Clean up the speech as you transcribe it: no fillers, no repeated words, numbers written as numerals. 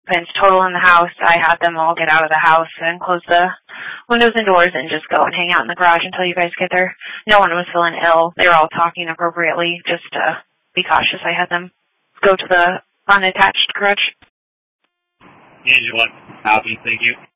Prince total in the house. I had them all get out of the house and close the windows and doors and just go and hang out in the garage until you guys get there. No one was feeling ill. They were all talking appropriately. Just be cautious. I had them go to the unattached garage. Angela, copy. Thank you.